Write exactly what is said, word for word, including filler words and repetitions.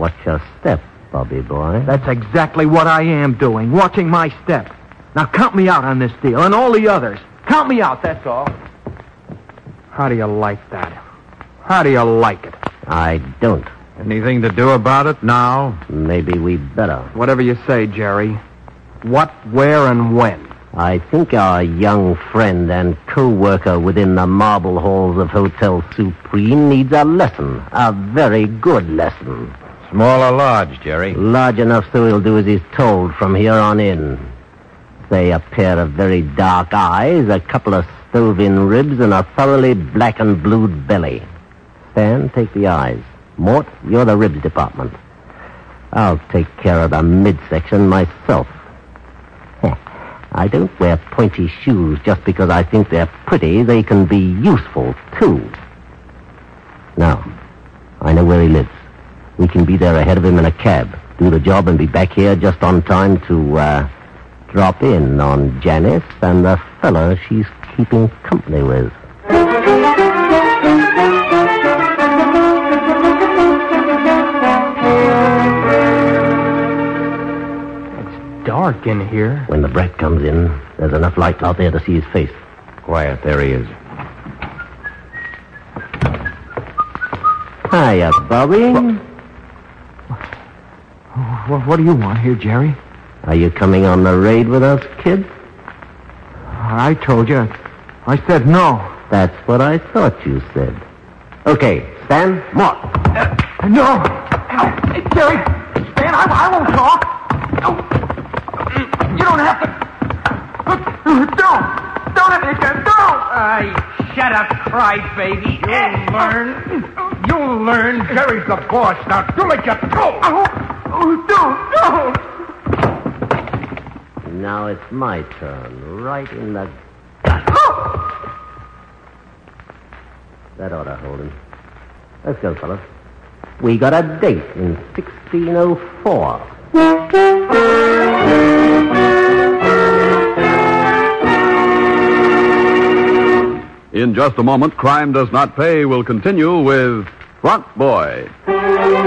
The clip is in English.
watch your step, Bobby boy. That's exactly what I am doing, watching my step. Now count me out on this deal, and all the others. Count me out, that's all. How do you like that? How do you like it? I don't. Anything to do about it now? Maybe we better. Whatever you say, Jerry. What, where, and when? I think our young friend and co-worker within the marble halls of Hotel Supreme needs a lesson. A very good lesson. Small or large, Jerry? Large enough so he'll do as he's told from here on in. Say a pair of very dark eyes, a couple of stove-in ribs, and a thoroughly black and blued belly. Stan, take the eyes. Mort, you're the ribs department. I'll take care of the midsection myself. I don't wear pointy shoes just because I think they're pretty. They can be useful, too. Now, I know where he lives. We can be there ahead of him in a cab, do the job, and be back here just on time to, uh, drop in on Janice and the fella she's keeping company with. Dark in here. When the brat comes in, there's enough light out there to see his face. Quiet, there he is. Hiya, Bobby. What, what do you want here, Jerry? Are you coming on the raid with us, kid? I told you. I said no. That's what I thought you said. Okay, Stan, Mort. Uh, no. Hey, Jerry. Stan, I, I won't talk. No. You don't have to. Don't. Don't have to. Don't. Uh, shut up, crybaby. You'll learn. You'll learn. Jerry's the boss. Now, do it, you go. Oh, oh, don't. Don't. Now it's my turn. Right in the gut. Oh. That ought to hold him. Let's go, fellas. We got a date in sixteen oh four. In just a moment, Crime Does Not Pay will continue with Front Boy.